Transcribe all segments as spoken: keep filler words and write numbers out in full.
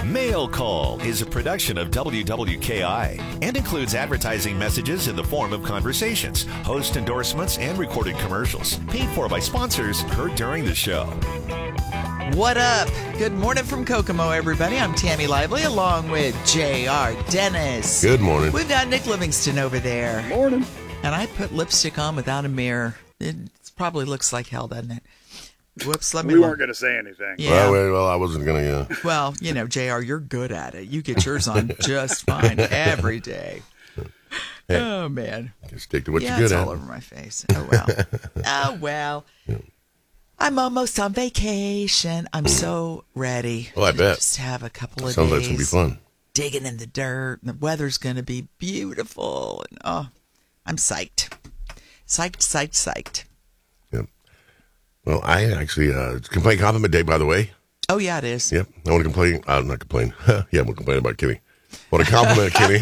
Mail Call is a production of W W K I and includes advertising messages in the form of conversations, host endorsements, and recorded commercials. Paid for by sponsors heard during the show. What up? Good morning from Kokomo, everybody. I'm Tammy Lively along with J R Dennis. Good morning. We've got Nick Livingston over there. Morning. And I put lipstick on without a mirror. It probably looks like hell, doesn't it? Whoops, let me We look. weren't going to say anything. Yeah. Well, well, well, I wasn't going to. Uh... Well, you know, J R, you're good at it. You get yours on just fine every day. Hey, oh, man. Just stick to what Yeah, you're it's good at. all over my face. Oh, well. oh, well. Yeah. I'm almost on vacation. I'm so ready. Oh, I to bet. Just have a couple of Sounds days. like it's going to be fun. Digging in the dirt. And the weather's going to be beautiful. And, oh, I'm psyched. Psyched, psyched, psyched. Yep. Well, I actually, uh, it's complaint compliment day, by the way. Oh, yeah, it is. Yep. I want to complain. I'm not complain. yeah, I'm going to complain about Kenny. I want to compliment Kenny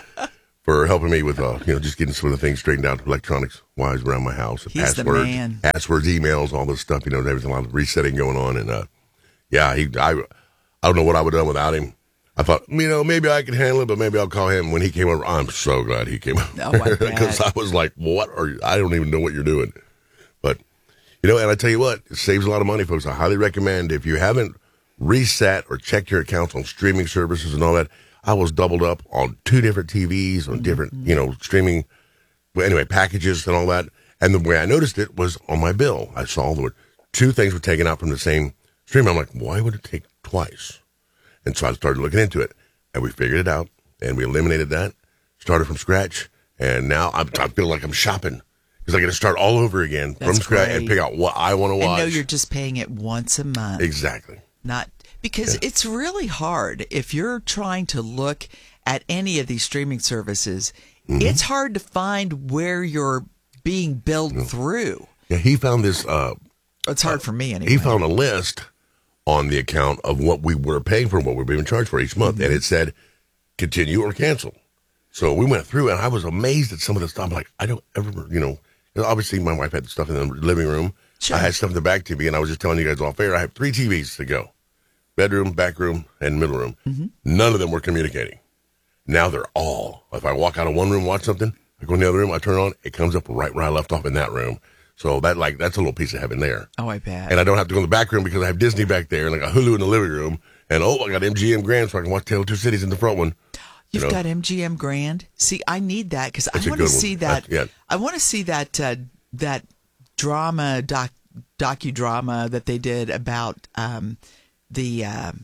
for helping me with, uh, you know, just getting some of the things straightened out electronics wise around my house. He's the passwords, man. Passwords, emails, all this stuff, you know, there's a lot of resetting going on. And, uh, yeah, he, I, I don't know what I would have done without him. I thought, you know, maybe I could handle it, but maybe I'll call him when he came over. I'm so glad he came over. Oh, I bet. Because I was like, what are you? I don't even know what you're doing. But, you know, and I tell you what, it saves a lot of money, folks. I highly recommend if you haven't reset or checked your accounts on streaming services and all that, I was doubled up on two different T Vs, on different, you know, streaming, well, anyway, packages and all that. And the way I noticed it was on my bill. I saw there were two things were taken out from the same stream. I'm like, why would it take twice? And so I started looking into it, and we figured it out, and we eliminated that, started from scratch, and now I'm, I feel like I'm shopping because I got to start all over again That's from scratch great. and pick out what I want to watch. And know you're just paying it once a month. Exactly. Not because Yeah. it's really hard if you're trying to look at any of these streaming services. Mm-hmm. It's hard to find where you're being billed Yeah. through. Yeah, he found this. Uh, It's hard for me anyway. he found a list on the account of what we were paying for, what we were being charged for each month, Mm-hmm. and it said continue or cancel. So we went through, and I was amazed at some of the stuff. I'm like, I don't ever, you know, obviously my wife had the stuff in the living room. Sure. I had stuff in the back T V, and I was just telling you guys off air, I have three T Vs to go: bedroom, back room, and middle room. Mm-hmm. None of them were communicating. Now they're all. If I walk out of one room, watch something, I go in the other room, I turn it on, it comes up right where I left off in that room. So that like that's a little piece of heaven there. Oh, I bet. And I don't have to go in the back room because I have Disney back there and I got Hulu in the living room. And oh, I got M G M Grand so I can watch Tale of Two Cities in the front one. You've you know. got M G M Grand. See, I need that because I That's a want to good one. see that. That's- yeah. I want to see that uh, that drama doc docudrama that they did about um, the um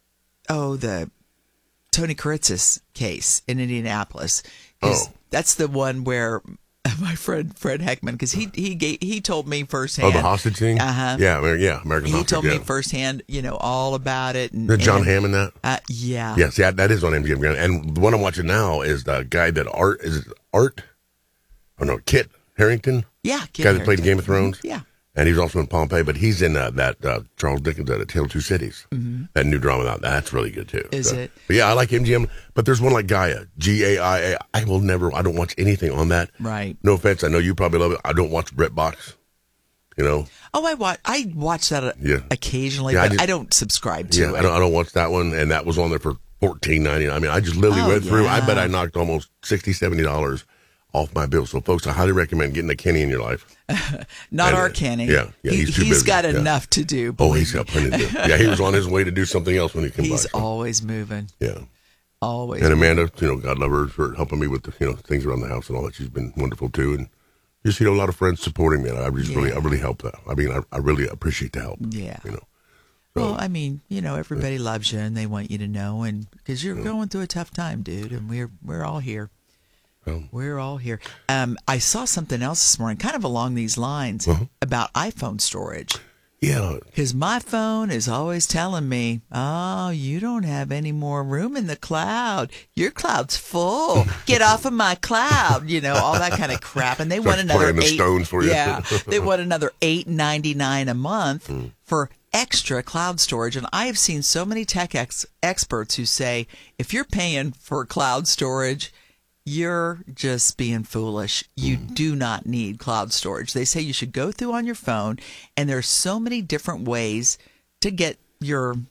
oh the Tony Kuritzis case in Indianapolis. 'Cause Oh. that's the one where my friend Fred Heckman, because he he gave, he told me firsthand. Oh, the hostage thing? Uh-huh. Yeah, Amer- yeah, American He Hostage. told yeah. me firsthand, you know, all about it. And, The John and, Hammond that? Uh, yeah. Yes, yeah, that is on M G M Grand. And the one I'm watching now is the guy that Art, is it Art? Oh, no, Kit Harington? Yeah. Kid guy that played in Harington. Game of Thrones? Yeah. And he's also in Pompeii, but he's in uh, that uh, Charles Dickens, uh, The Tale of Two Cities. Mm-hmm. That new drama, now, that's really good, too. Is So- it? But yeah, I like M G M, but there's one like Gaia, G A I A. I will never, I don't watch anything on that. Right. No offense, I know you probably love it. I don't watch BritBox, you know? Oh, I watch. I watch that Yeah. occasionally, Yeah, I but just- I don't subscribe to Yeah, it. I don't, I don't watch that one, and that was on there for fourteen ninety-nine. I mean, I just literally Oh, went through. I yeah. bet I knocked almost sixty, seventy dollars off my bill. So, folks, I highly recommend getting a Kenny in your life. Not And, our uh, Kenny. yeah, yeah, he's too busy, got yeah. enough to do. Oh, believe he's got me. plenty to do. Yeah, he was on his way to do something else when he came He's by. so, always moving. yeah. Always. And Amanda, you know, God love her for helping me with the, you know, things around the house and all that. She's been wonderful too, and just you know, a lot of friends supporting me. And I just really, Yeah. I really help that. I mean, I, I really appreciate the help. Yeah. You know. So, Well, I mean, you know, everybody loves you, and they want you to know, and because you're going through a tough time, dude, and we're we're all here. Well. We're all here. Um, I saw something else this morning, kind of along these lines, Uh-huh. about iPhone storage. yeah, Because my phone is always telling me, oh, you don't have any more room in the cloud. Your cloud's full. Get off of my cloud. You know, all that kind of crap. And they want Starts another playing the eight. Stones for you. Yeah, they want another eight ninety-nine a month for extra cloud storage. And I have seen so many tech ex- experts who say, if you're paying for cloud storage, you're just being foolish. You do not need cloud storage. They say you should go through on your phone, and there's so many different ways to get your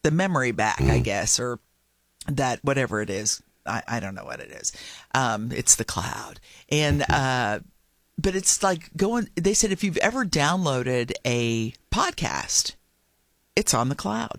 the memory back, mm. I guess, or that whatever it is. I, I don't know what it is. Um, it's the cloud. And, uh, but it's like going, they said if you've ever downloaded a podcast, it's on the cloud.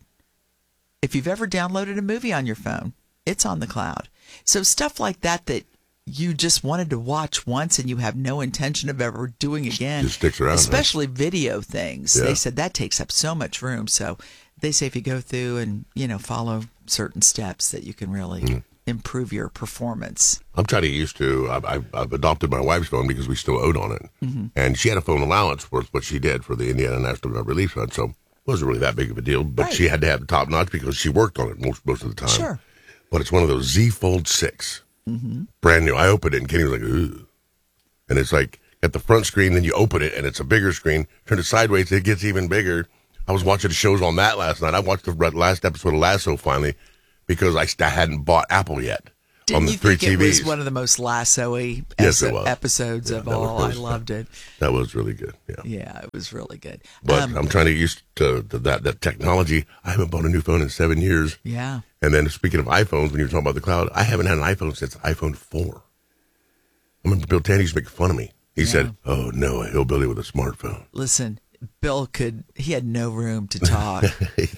If you've ever downloaded a movie on your phone, it's on the cloud. So stuff like that that you just wanted to watch once and you have no intention of ever doing again. Just sticks around. Especially right? video things. Yeah. They said that takes up so much room. So they say if you go through and, you know, follow certain steps that you can really mm. improve your performance. I'm trying to get used to, I've, I've, I've adopted my wife's phone because we still owed on it. Mm-hmm. And she had a phone allowance for what she did for the Indiana National Guard Relief Fund. So it wasn't really that big of a deal, but right. she had to have the top notch because she worked on it most, most of the time. Sure. But it's one of those Z Fold six. Mm-hmm. Brand new. I opened it and Kenny was like, ooh. And it's like at the front screen, then you open it and it's a bigger screen. Turn it sideways, it gets even bigger. I was watching the shows on that last night. I watched the last episode of Lasso finally because I, I hadn't bought Apple yet. Didn't on the you three think T Vs. It was one of the most Lasso-y yes, es- it was. episodes yeah, of all? Was, I loved it. That was really good. Yeah, yeah, it was really good. But um, I'm trying to get used to, to that that technology. I haven't bought a new phone in seven years. Yeah. And then speaking of iPhones, when you were talking about the cloud, I haven't had an iPhone since iPhone four. I remember Bill Tanny used to make fun of me. He yeah. said, "Oh no, a hillbilly with a smartphone." Listen, Bill could. He had no room to talk.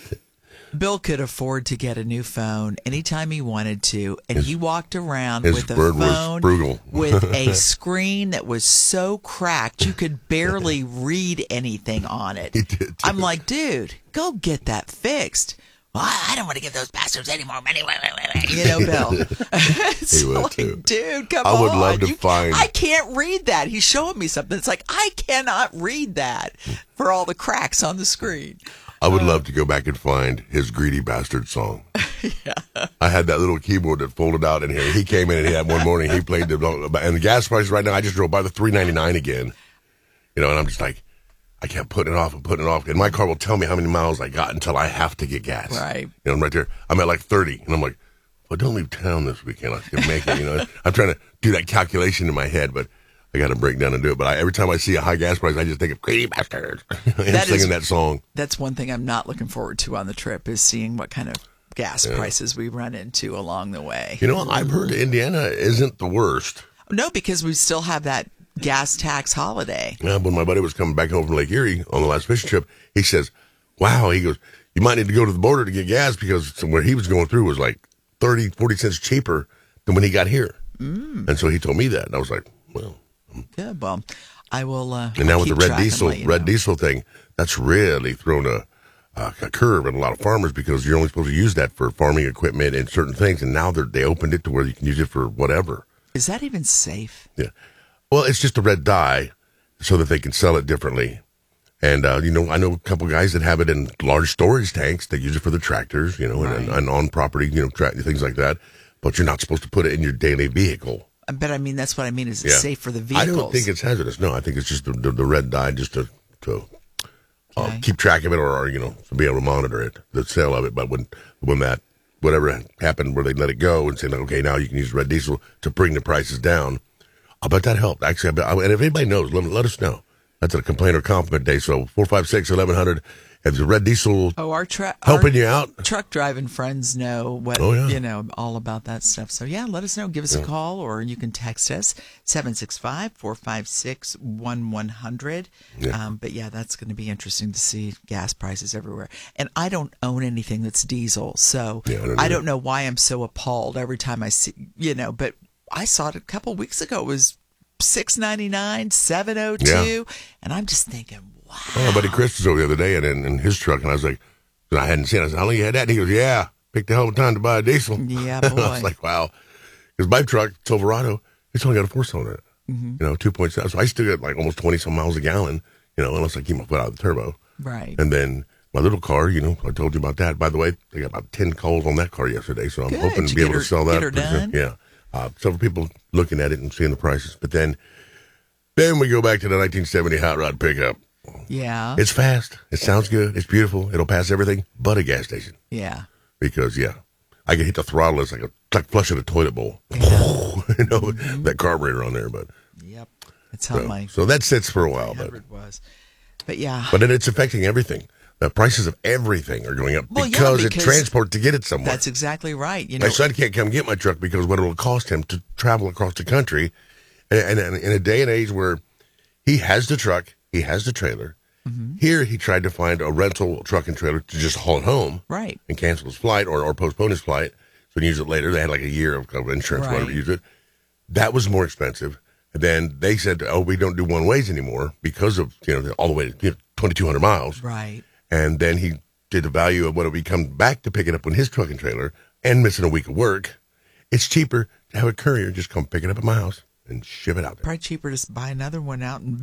Bill could afford to get a new phone anytime he wanted to, and his, he walked around with a phone with a screen that was so cracked you could barely read anything on it. He did too. I'm like, dude, go get that fixed. Well, I don't want to give those bastards any more money. You know, Bill. It's he would like, too. Dude, come I on. would love to you, find. I can't read that. He's showing me something. It's like, I cannot read that for all the cracks on the screen. I would uh, love to go back and find his Greedy Bastard song. Yeah. I had that little keyboard that folded out in here. He came in and he had one morning, he played the, and the gas prices right now, I just drove by the three ninety-nine again. You know, and I'm just like, I kept putting it off and putting it off. And my car will tell me how many miles I got until I have to get gas. Right. You know, I'm right there. I'm at like thirty. And I'm like, well, don't leave town this weekend. I can make it. You know, I'm trying to do that calculation in my head, but I got to break down and do it. But I, every time I see a high gas price, I just think of Greedy Bastard. I'm that singing is, that song. That's one thing I'm not looking forward to on the trip is seeing what kind of gas yeah. prices we run into along the way. You know, I've heard Indiana isn't the worst. No, because we still have that gas tax holiday. Yeah, when my buddy was coming back home from Lake Erie on the last fishing trip, he says, wow, he goes, you might need to go to the border to get gas because where he was going through was like thirty, forty cents cheaper than when he got here. Mm. And so he told me that. And I was like, well. Good. Well, I will. Uh, and now I'll with the red diesel, red know. diesel thing, that's really thrown a, a, a curve in a lot of farmers because you're only supposed to use that for farming equipment and certain things. And now they they opened it to where you can use it for whatever. Is that even safe? Yeah. Well, it's just a red dye so that they can sell it differently. And, uh, you know, I know a couple guys that have it in large storage tanks. They use it for the tractors, you know, right. and, and on property, you know, tra- things like that. But you're not supposed to put it in your daily vehicle. But I mean, that's what I mean. Is it yeah. safe for the vehicles? I don't think it's hazardous. No, I think it's just the, the, the red dye just to, to uh, okay. keep track of it or, or, you know, to be able to monitor it, the sale of it. But when, when that, whatever happened where they let it go and say, okay, now you can use red diesel to bring the prices down. I bet that helped. Actually, I bet, and if anybody knows, let, let us know. That's a complaint or compliment day. So four five six, eleven hundred. If the red diesel oh, our tra- helping our you out. Truck driving friends know what, oh, yeah. you know, all about that stuff. So, yeah, let us know. Give us yeah. a call or you can text us, seven six five, four five six, one one zero zero. Yeah. Um, but, yeah, that's going to be interesting to see gas prices everywhere. And I don't own anything that's diesel. So yeah, I, don't I don't know why I'm so appalled every time I see, you know, but I saw it a couple of weeks ago. It was six ninety-nine, seven oh two. Yeah. And I'm just thinking, wow. Well, my buddy Chris was over the other day in, in, in his truck, and I was like, I hadn't seen it. I said, how long you had that? And he goes, yeah, picked a hell of a time to buy a diesel. Yeah, boy. I was like, wow. Because my truck, Silverado, it's only got a four-cylinder in it. Mm-hmm. You know, two point seven. So I still get like almost twenty-some miles a gallon, you know, unless I keep my foot out of the turbo. Right. And then my little car, you know, I told you about that. By the way, I got about ten calls on that car yesterday, so I'm Good. hoping Did to be able her, to sell that. Get her done? Yeah. Uh, several people looking at it and seeing the prices. But then, then we go back to the nineteen seventy hot rod pickup. Yeah. It's fast. It sounds good. It's beautiful. It'll pass everything but a gas station. Yeah. Because, yeah, I can hit the throttle. It's like, a, it's like flushing a toilet bowl. Yeah. you know, mm-hmm. that carburetor on there. But Yep. That's how so, my so that sits for a while. But was. But, yeah. But then it's affecting everything. The prices of everything are going up Well, yeah, because, because it transport to get it somewhere. That's exactly right. You know, My son can't come get my truck because what it will cost him to travel across the country, and, and, and in a day and age where he has the truck, he has the trailer. Mm-hmm. Here, he tried to find a rental truck and trailer to just haul it home, right, and cancel his flight or, or postpone his flight so he can use it later. They had like a year of, of insurance, right. whatever, use it. That was more expensive. And then they said, "Oh, we don't do one ways anymore because of you know all the way to you know, twenty-two hundred miles." Right. And then he did the value of what it would come back to pick it up on his truck and trailer and missing a week of work. It's cheaper to have a courier just come pick it up at my house and ship it out there. Probably cheaper to buy another one out in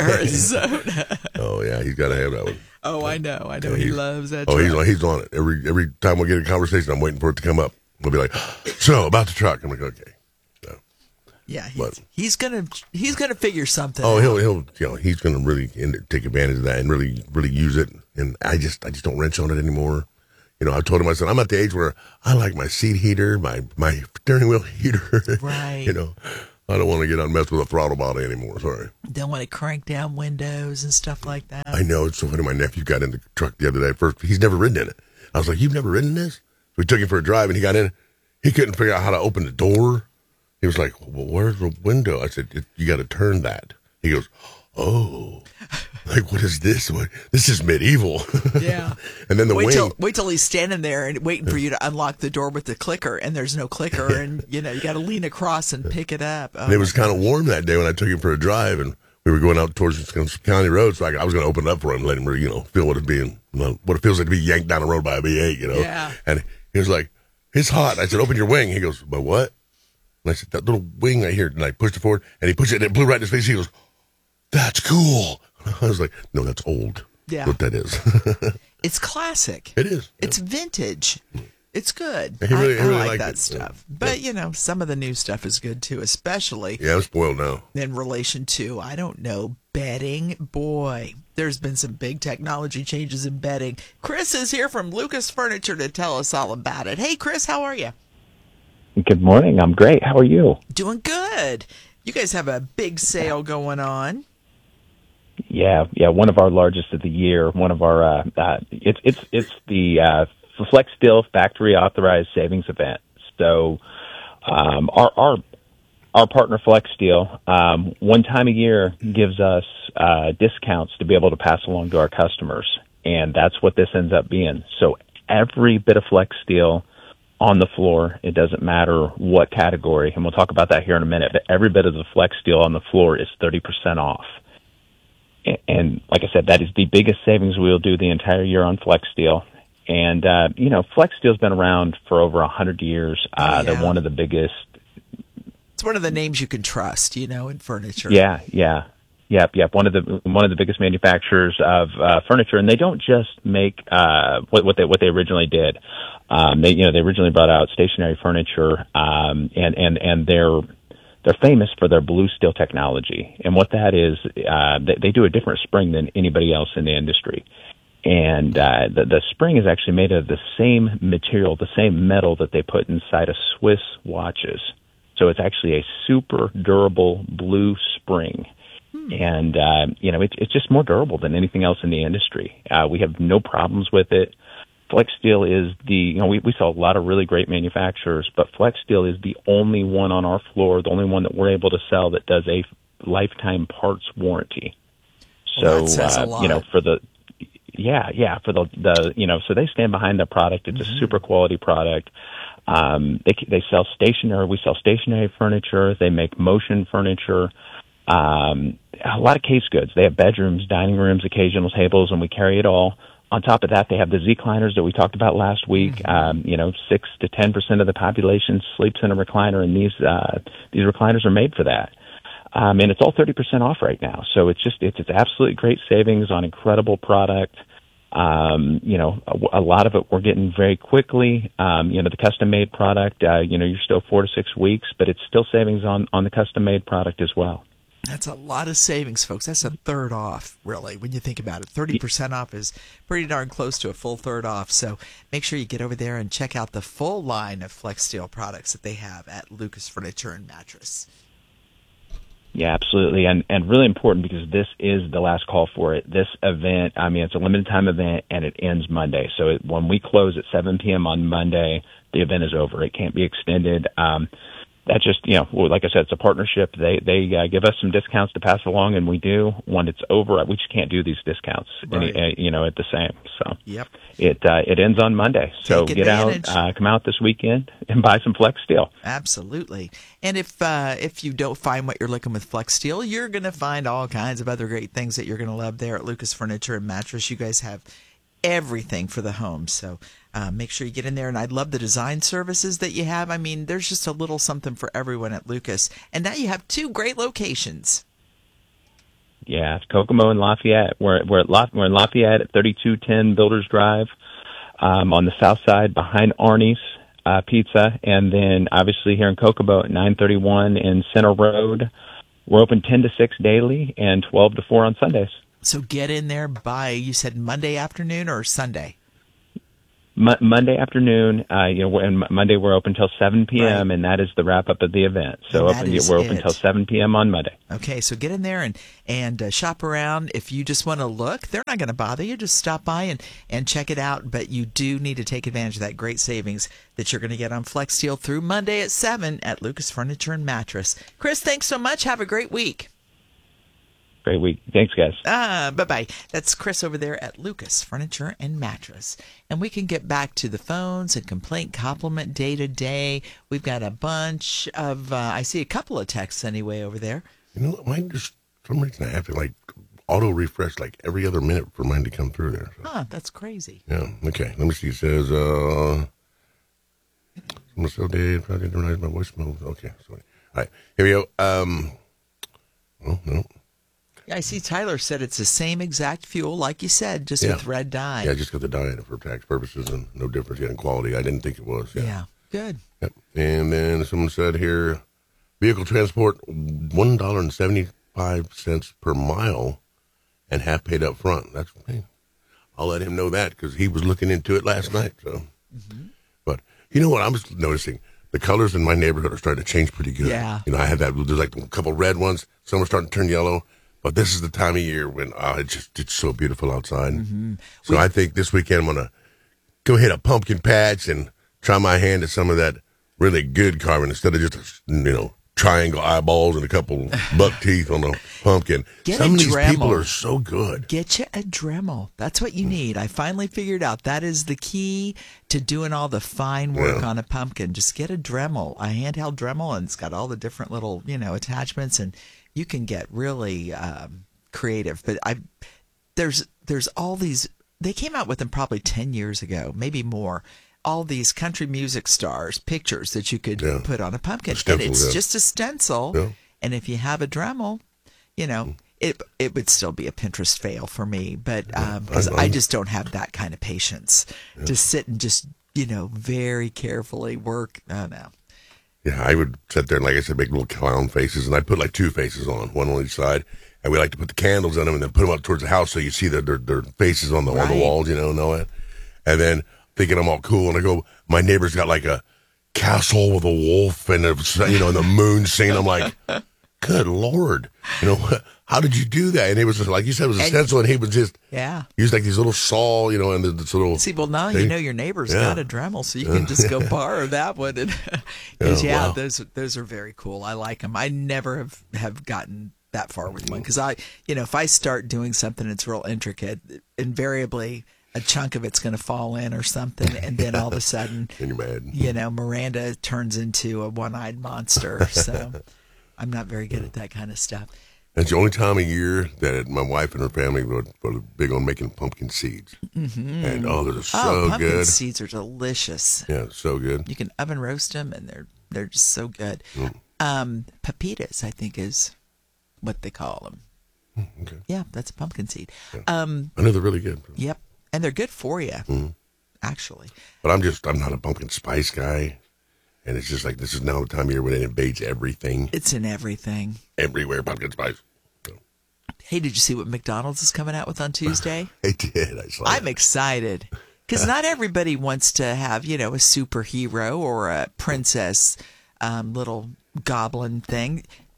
Arizona. Oh yeah, he's got to have that one. Oh, I know, I know. Yeah, he loves that. Oh, truck. he's on, he's on it every every time we get a conversation. I'm waiting for it to come up. We'll be like, "So about the truck." I'm like, "Okay." So, yeah, he's, but, he's gonna he's gonna figure something. Oh, out. he'll he'll you know he's gonna really in, take advantage of that and really really use it. And I just I just don't wrench on it anymore. You know, I told him, I said, I'm at the age where I like my seat heater, my my steering wheel heater. Right. You know, I don't want to get on mess with a throttle body anymore. Sorry. Don't want to crank down windows and stuff like that. I know. It's so funny. My nephew got in the truck the other day. First, he's never ridden in it. I was like, "You've never ridden this?" So we took him for a drive, and he got in. He couldn't figure out how to open the door. He was like, "Well, where's the window?" I said, "You got to turn that." He goes, "Oh, like what is this? What, this is medieval." Yeah. And then the wait wing. till wait till he's standing there and waiting for you to unlock the door with the clicker, and there's no clicker, and you know you got to lean across and pick it up. Oh, and it was kind of warm that day when I took him for a drive, and we were going out towards the county road. So I, I was going to open it up for him, let him, you know, feel what it being, what it feels like to be yanked down the road by a V eight, you know. Yeah. And he was like, "It's hot." I said, "Open your wing." He goes, "But what?" And I said, "That little wing right here." And I pushed it forward, and he pushed it, and it blew right in his face. He goes, "That's cool." I was like, "No, that's old." Yeah. What that is. It's classic. It is. It's vintage. It's good. He really- I, he really I like liked that it. stuff. Yeah. But, you know, some of the new stuff is good, too, especially Yeah, I'm spoiled now. in relation to, I don't know, bedding. Boy, there's been some big technology changes in bedding. Chris is here from Lucas Furniture to tell us all about it. Hey, Chris, how are you? Good morning. I'm great. How are you? Doing good. You guys have a big sale going on. Yeah, yeah. One of our largest of the year. One of our uh, uh, it's it's it's the uh, Flex Steel factory authorized savings event. So um, our our our partner Flex Steel um, one time a year gives us uh, discounts to be able to pass along to our customers, and that's what this ends up being. So every bit of Flex Steel on the floor, it doesn't matter what category, and we'll talk about that here in a minute. But every bit of the Flex Steel on the floor is thirty percent off. And like I said, that is the biggest savings we'll do the entire year on Flex Steel. And, uh, you know, Flex Steel's been around for over one hundred years. Uh, Oh, yeah. They're one of the biggest. It's one of the names you can trust, you know, in furniture. Yeah, yeah. Yep, yep. One of the one of the biggest manufacturers of uh, furniture, and they don't just make uh, what, what they what they originally did. Um, they you know they originally brought out stationary furniture, um, and and and they're they're famous for their blue steel technology. And what that is, uh, they, they do a different spring than anybody else in the industry. And uh, the, the spring is actually made of the same material, the same metal that they put inside of Swiss watches. So it's actually a super durable blue spring. Hmm. And, uh, you know, it's, it's just more durable than anything else in the industry. Uh, we have no problems with it. Flex Steel is the, you know, we, we sell a lot of really great manufacturers, but Flex Steel is the only one on our floor, the only one that we're able to sell that does a lifetime parts warranty. Well, so, that says a uh, lot. you know, for the, yeah, yeah, for the, the, you know, so they stand behind the product. It's mm-hmm. a super quality product. Um, they, they sell stationary, we sell stationary furniture. They make motion furniture. Um, a lot of case goods. They have bedrooms, dining rooms, occasional tables, and we carry it all. On top of that, they have the Z-Cliners that we talked about last week. Mm-hmm. Um, you know, six to ten percent of the population sleeps in a recliner, and these uh, these recliners are made for that. Um, and it's all thirty percent off right now. So it's just it's, it's absolutely great savings on incredible product. Um, you know, a, a lot of it we're getting very quickly. Um, you know, the custom-made product, uh, you know, you're still four to six weeks, but it's still savings on, on the custom-made product as well. That's a lot of savings, folks. That's a third off, really, when you think about it. thirty percent off is pretty darn close to a full third off. So make sure you get over there and check out the full line of Flex Steel products that they have at Lucas Furniture and Mattress. Yeah, absolutely. And and really important because this is the last call for it. This event, I mean, it's a limited time event and it ends Monday. So it, when we close at seven p.m. on Monday, the event is over. It can't be extended. Um, that's just, you know, like I said, it's a partnership. They they uh, give us some discounts to pass along, and we do. When it's over, we just can't do these discounts, Right. any, uh, you know, at the same. So Yep. it uh, it ends on Monday. So Take get out, advantage. uh, come out this weekend and buy some Flex Steel. Absolutely. And if uh, if you don't find what you're looking with Flex Steel, you're going to find all kinds of other great things that you're going to love there at Lucas Furniture and Mattress. You guys have everything for the home. So uh, make sure you get in there. And I love the design services that you have. I mean, there's just a little something for everyone at Lucas. And now you have two great locations. Yeah, it's Kokomo and Lafayette. We're we're at La- we're in Lafayette at thirty-two ten Builders Drive, um, on the south side behind Arnie's uh, Pizza, and then obviously here in Kokomo at nine thirty-one in Center Road. We're open ten to six daily and twelve to four on Sundays. So get in there by, you said Monday afternoon or Sunday? Mo- Monday afternoon, uh, you know, and Monday we're open till seven p.m. Right. and that is the wrap up of the event. So And that open, is we're open it. till seven p.m. on Monday. Okay, so get in there and and uh, shop around. If you just want to look, they're not going to bother you. Just stop by and, and check it out. But you do need to take advantage of that great savings that you're going to get on Flex Steel through Monday at seven at Lucas Furniture and Mattress. Chris, thanks so much. Have a great week. Great week. Thanks, guys. Ah, bye-bye. That's Chris over there at Lucas Furniture and Mattress. And we can get back to the phones and complaint compliment day to day. We've got a bunch of, uh, I see a couple of texts anyway over there. You know, mine just, for some reason I have to like auto refresh like every other minute for mine to come through there. So. Huh, that's crazy. Yeah, okay. Let me see. It says, uh, someone so Dave, I didn't realize my voicemail. Okay, sorry. All right, here we go. Um, oh, no. Yeah, I see Tyler said it's the same exact fuel, like you said, just Yeah. with red dye. Yeah, I just got the dye in it for tax purposes and no difference yet in quality. I didn't think it was. Yeah. Yeah, good. Yep. And then someone said here, vehicle transport, one dollar and seventy-five cents per mile and half paid up front. That's hey, I'll let him know that because he was looking into it last night. So, Mm-hmm. But you know what? I was noticing the colors in my neighborhood are starting to change pretty good. Yeah. You know, I had that, there's like a couple red ones. Some are starting to turn yellow. But this is the time of year when uh, it's just it's so beautiful outside. Mm-hmm. So We- I think this weekend I'm gonna go hit a pumpkin patch and try my hand at some of that really good carving instead of just you know triangle eyeballs and a couple buck teeth on a pumpkin. Get some a of these Dremel. people are so good. Get you a Dremel. That's what you need. I finally figured out that is the key to doing all the fine work Yeah. on a pumpkin. Just get a Dremel, a handheld Dremel, and it's got all the different little, you know, attachments, and you can get really um, creative. But I, there's there's all these. They came out with them probably ten years ago, maybe more. All these country music stars pictures that you could Yeah. put on a pumpkin, A stencil, and it's yeah. just a stencil. Yeah. And if you have a Dremel, you know, it it would still be a Pinterest fail for me, but because I- I I'm- just don't have that kind of patience to sit and just you know very carefully work. Oh no, Yeah, I would sit there and, like I said, make little clown faces, and I'd put like two faces on, one on each side, and we like to put the candles in them and then put them up towards the house so you see their their, their faces on the on Right. the walls, you know, and all that. And then thinking I'm all cool, and I go, my neighbor's got like a castle with a wolf and a, you know, and the moon scene. I'm like, good Lord, you know, how did you do that? And it was just, like you said, it was a And- stencil, and he was just yeah. used like these little saw, you know, and this little. See, well now thing. you know your neighbor's Yeah. got a Dremel, so you can just go borrow that one. And 'cause, Yeah, yeah, wow. those those are very cool. I like them. I never have have gotten that far with one because I, you know, if I start doing something that's real intricate, invariably a chunk of it's going to fall in or something, and then all of a sudden, And you're mad. you know, Miranda turns into a one-eyed monster. So I'm not very good at that kind of stuff. That's the only time of year that my wife and her family were, were big on making pumpkin seeds. Mm-hmm. And oh, they're so oh, pumpkin good. seeds are delicious. Yeah, so good. You can oven roast them, and they're they're just so good. Mm. Um, pepitas, I think, is what they call them. Okay. Yeah, that's a pumpkin seed. Um, I know they're really good. yep, and they're good for you, Mhm. actually. But I'm just, I'm not a pumpkin spice guy. And it's just like, this is now the time of year when it invades everything. It's in everything. Everywhere, pumpkin spice. So, Hey, did you see what McDonald's is coming out with on Tuesday? I did. I saw I'm that. excited because not everybody wants to have, you know, a superhero or a princess um, little goblin thing.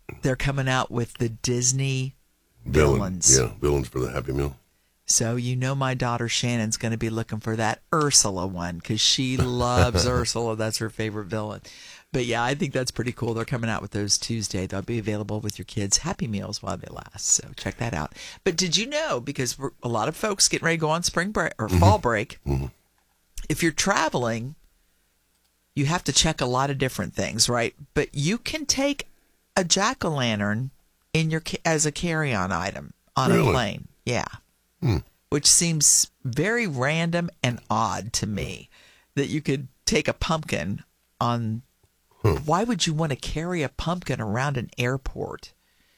they're coming out with the Disney Villain. villains. Yeah, villains for the Happy Meal. So you know my daughter Shannon's going to be looking for that Ursula one because she loves Ursula. That's her favorite villain. But yeah, I think that's pretty cool. They're coming out with those Tuesday. They'll be available with your kids' Happy Meals while they last. So check that out. But did you know, because we're, a lot of folks getting ready to go on spring break or Mm-hmm. fall break, Mm-hmm. if you're traveling, you have to check a lot of different things, right? But you can take a jack-o'-lantern in your ca- as a carry-on item on Really? a plane. Yeah. Hmm. Which seems very random and odd to me that you could take a pumpkin on. Huh. Why would you want to carry a pumpkin around an airport?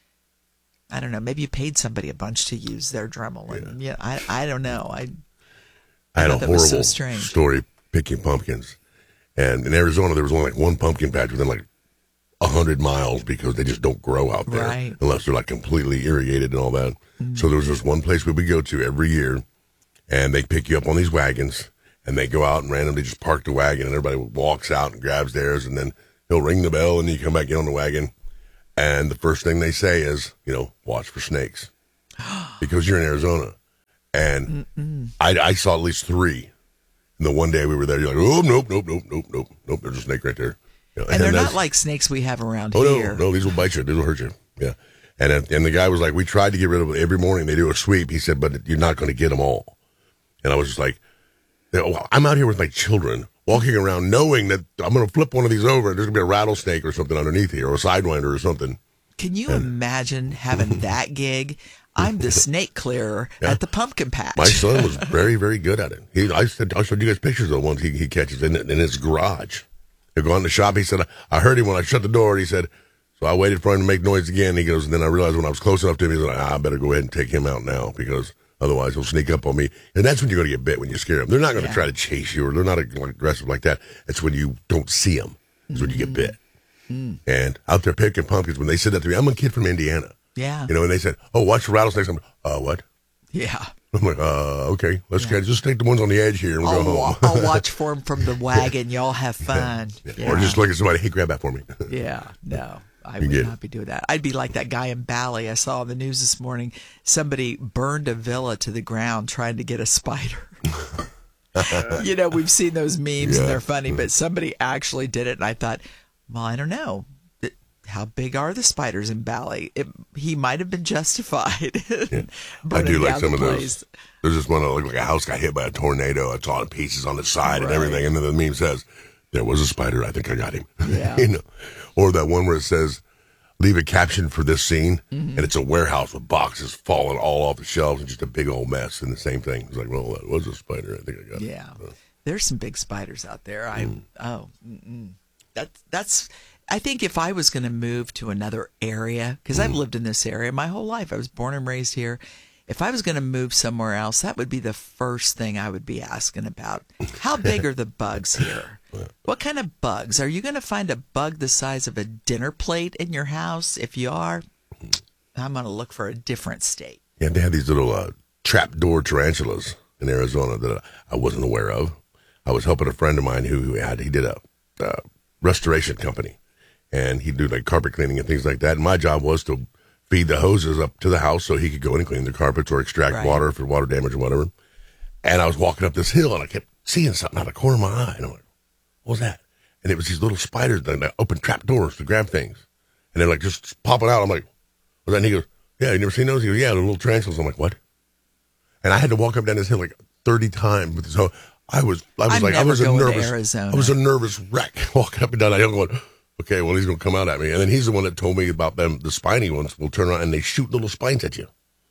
I don't know. Maybe you paid somebody a bunch to use their Dremel. And, yeah. I, I don't know. I I had thought a that was so horrible strange. story picking pumpkins. And in Arizona, there was only like one pumpkin patch within like a hundred miles because they just don't grow out there Right. unless they're like completely irrigated and all that. Mm-hmm. So there was this one place we would go to every year, and they pick you up on these wagons, and they go out and randomly just park the wagon, and everybody walks out and grabs theirs, and then he'll ring the bell, and you come back in on the wagon, and the first thing they say is, you know, watch for snakes because you're in Arizona. And I, I saw at least three. And the one day we were there, you're like, oh, nope, nope, nope, nope, nope, nope, there's a snake right there. You know, And they're not that's- like snakes we have around Oh, here. no, no, these will bite you. These will hurt you. Yeah. And uh, and the guy was like, we tried to get rid of it every morning. They do a sweep. He said, but you're not going to get them all. And I was just like, you know, I'm out here with my children walking around knowing that I'm going to flip one of these over and there's going to be a rattlesnake or something underneath here or a sidewinder or something. Can you imagine having that gig? I'm the snake clearer Yeah. at the pumpkin patch. My son was very, very good at it. He, I said, I showed you guys pictures of the ones he, he catches in, in his garage. He'll go in the shop. He said, I heard him when I shut the door. He said, so I waited for him to make noise again. He goes, and then I realized when I was close enough to him, he's like, ah, I better go ahead and take him out now because otherwise he'll sneak up on me. And that's when you're going to get bit, when you scare them. They're not going to Yeah. try to chase you or they're not aggressive like that. It's when you don't see them. It's when you get bit. Mm. And out there picking pumpkins, when they said that to me, I'm a kid from Indiana. Yeah. You know, and they said, oh, watch for rattlesnakes. I'm like, uh, what? Yeah. I'm like, uh, okay, let's Yeah. get, just take the ones on the edge here and we'll I'll, go wa- home. I'll watch for them from the wagon. Y'all have fun. Yeah. Or just look at somebody, hey, grab that for me. Yeah, no, I You would get it. not be doing that. I'd be like that guy in Bali. I saw on the news this morning, somebody burned a villa to the ground trying to get a spider. You know, we've seen those memes Yeah. and they're funny, but somebody actually did it. And I thought, well, I don't know. Th- How big are the spiders in Bali? It, he might have been justified. in I burning do like down some the of those. place. There's this one that looked like a house got hit by a tornado. It's all in pieces on the side and Right. everything. And then the meme says, there was a spider. I think I got him. Yeah. You know? Or that one where it says, leave a caption for this scene. Mm-hmm. And it's a warehouse with boxes falling all off the shelves and just a big old mess. And the same thing. It's like, well, that was a spider. I think I got Yeah, it. there's some big spiders out there. I Mm. oh, mm-mm. that's that's. I think if I was going to move to another area, because Mm. I've lived in this area my whole life, I was born and raised here. If I was going to move somewhere else, that would be the first thing I would be asking about. How big are the bugs here? What kind of bugs? Are you going to find a bug the size of a dinner plate in your house? If you are, I'm going to look for a different state. Yeah, they had these little uh, trapdoor tarantulas in Arizona that I wasn't aware of. I was helping a friend of mine who had, he did a uh, restoration company, and he'd do like carpet cleaning and things like that. And my job was to feed the hoses up to the house so he could go in and clean the carpets or extract Right. water for water damage or whatever. And I was walking up this hill and I kept seeing something out of the corner of my eye. And I'm like, what was that? And it was these little spiders that that open trap doors to grab things. And they're like just popping out. I'm like, what's that? And he goes, yeah, you never seen those? He goes, yeah, the little tarantulas. I'm like, what? And I had to walk up down this hill like thirty times. So I was, I was I'm like, I never was a going to nervous, Arizona. I was a nervous wreck walking up and down that hill going, okay, well, he's going to come out at me. And then he's the one that told me about them, the spiny ones will turn around and they shoot little spines at you.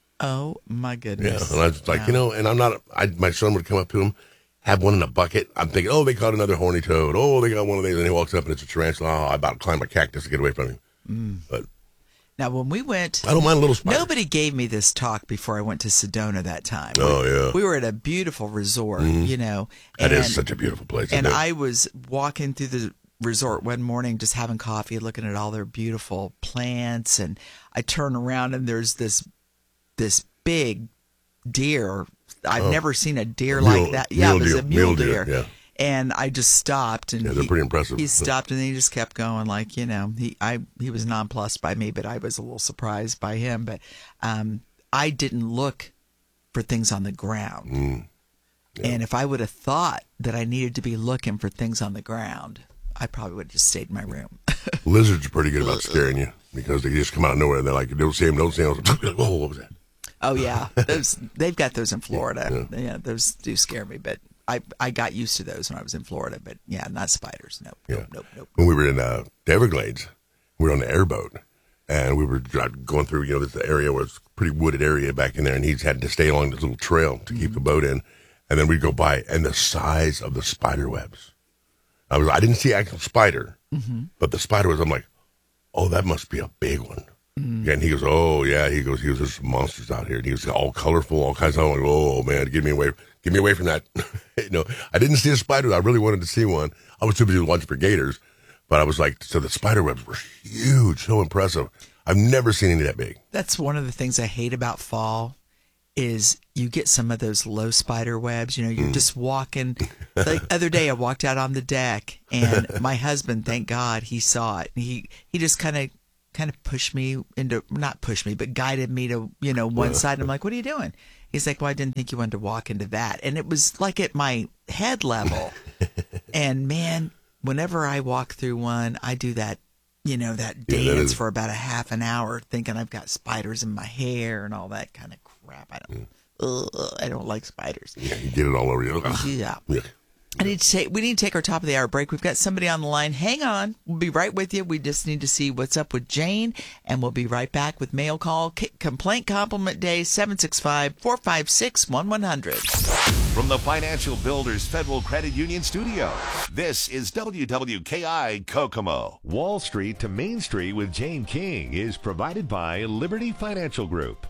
Oh my Yeah. goodness! And I was like, Wow. you know, and I'm not, I, my son would come up to him, have one in a bucket. I'm thinking, oh, they caught another horny toad. Oh, they got one of these. And he walks up and it's a tarantula. Oh, I about to climb a cactus to get away from him. Mm. But Now, when we went, I don't mind little spiders. nobody gave me this talk before I went to Sedona that time. Oh, we, yeah. we were at a beautiful resort, you know. That and, is such a beautiful place. And isn't it? I was walking through the resort one morning, just having coffee, looking at all their beautiful plants, and I turn around and there's this this big deer. I've Oh. never seen a deer Mule- like that. Yeah, mule it was deer, a mule mule deer. deer, yeah. And I just stopped, and Yeah, they're he, pretty impressive. He stopped, and then he just kept going, like, you know, he I he was nonplussed by me, but I was a little surprised by him. But um, I didn't look for things on the ground, Mm. Yeah. and if I would have thought that I needed to be looking for things on the ground, I probably would have just stayed in my room. Lizards are pretty good about scaring you because they just come out of nowhere and they're like, don't see him, don't see him. Oh, what was that? Oh yeah, those they've got those in Florida. Yeah, yeah those do scare me, but I I got used to those when I was in Florida. But yeah, not spiders. Nope, Yeah. nope, nope, nope. When we were in uh, the Everglades, we were on the airboat, and we were dri- going through, you know, this area where it's a pretty wooded area back in there, and he's had to stay along this little trail to mm-hmm. keep the boat in. And then we'd go by, and the size of the spider webs. I was I didn't see actual spider, mm-hmm. but the spider webs, I'm like, oh, that must be a big one. Mm-hmm. And he goes, oh, yeah. He goes, he goes, there's some monsters out here. And he was all colorful, all kinds of, I'm like, oh, man, get me away. Get me away from that. you know, I didn't see a spider. I really wanted to see one. I was too busy watching for gators, but I was like, so the spider webs were huge, so impressive. I've never seen any that big. That's one of the things I hate about fall is you get some of those low spider webs. You know, you're mm. just walking. Like the other day, I walked out on the deck, and my husband, thank God, he saw it. And he, he just kind of kind of pushed me into, not pushed me, but guided me to, you know, one side. And I'm like, what are you doing? He's like, well, I didn't think you wanted to walk into that. And it was like at my head level. And man, whenever I walk through one, I do that, you know, that dance yeah, that is... for about a half an hour thinking I've got spiders in my hair and all that kind of crap. I don't, yeah. uh, I don't like spiders. Yeah, you get it all over you. Yeah. yeah. I need to take, we need to take our top of the hour break. We've got somebody on the line. Hang on. We'll be right with you. We just need to see what's up with Jane, and we'll be right back with Mail Call C- Complaint Compliment Day, seven six five, four five six, one one zero zero. From the Financial Builders Federal Credit Union Studio, this is W W K I Kokomo. Wall Street to Main Street with Jane King is provided by Liberty Financial Group.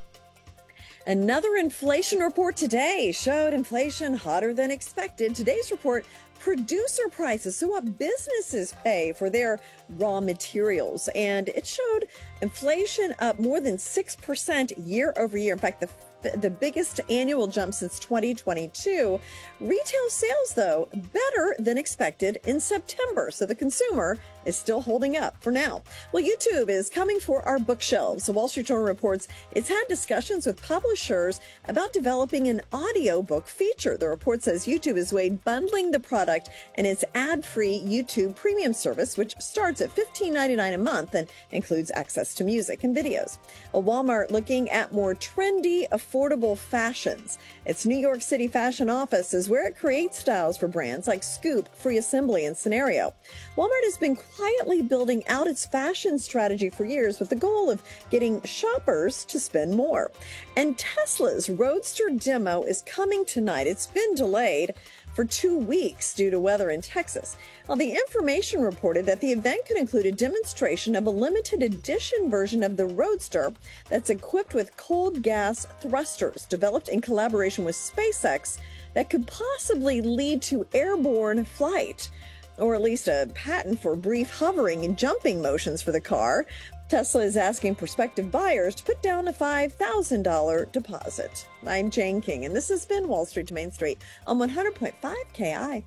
Another inflation report today showed inflation hotter than expected. Today's report, producer prices, so what businesses pay for their raw materials. And it showed inflation up more than six percent year over year. In fact, the the biggest annual jump since twenty twenty-two. Retail sales, though, better than expected in September. So the consumer is still holding up for now. Well, YouTube is coming for our bookshelves. The Wall Street Journal reports it's had discussions with publishers about developing an audiobook feature. The report says YouTube is weighed bundling the product in its ad-free YouTube Premium service, which starts at fifteen ninety-nine a month and includes access to music and videos. A Walmart looking at more trendy, affordable fashions. Its New York City fashion office is where it creates styles for brands like Scoop, Free Assembly, and Scenario. Walmart has been quietly building out its fashion strategy for years with the goal of getting shoppers to spend more. And Tesla's Roadster demo is coming tonight. It's been delayed for two weeks due to weather in Texas. Well, the information reported that the event could include a demonstration of a limited edition version of the Roadster that's equipped with cold gas thrusters developed in collaboration with SpaceX that could possibly lead to airborne flight, or at least a patent for brief hovering and jumping motions for the car. Tesla is asking prospective buyers to put down a five thousand dollars deposit. I'm Jane King, and this has been Wall Street to Main Street on one hundred point five K I.